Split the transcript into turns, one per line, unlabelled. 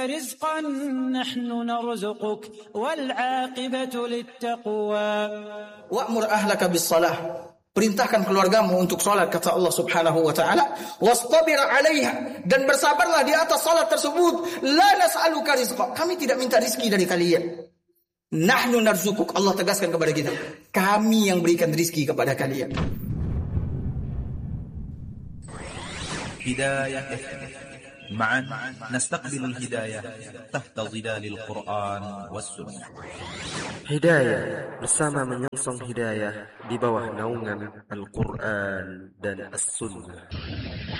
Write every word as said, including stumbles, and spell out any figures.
رزقا نحن نرزقك والعاقبة للتقوى
وأمر أهلك بالصلاة. Perintahkan keluargamu untuk salat, kata Allah Subhanahu wa taala, wastabir 'alaiha, dan bersabarlah di atas salat tersebut. La nas'aluka rizqa, kami tidak minta rizki dari kalian. Nahnu narzukuk, Allah tegaskan kepada kita, kami yang berikan rizki kepada kalian.
Hidayah معا نستقبل الهداية تحت ظلال القرآن والسنة.
Hidayah bersama menyongsong hidayah di bawah naungan Al-Quran dan As-Sunnah.